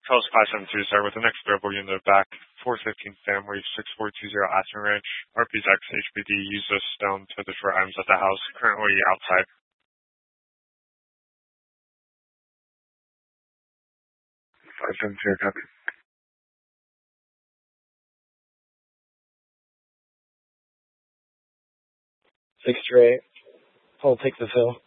Charles 572, sir, with the next available unit back, 415 family, 6420 Aspen Ranch, RPX HPD, use this stone to destroy items at the house, currently outside. 572, copy. 6 Trey, I'll take the fill.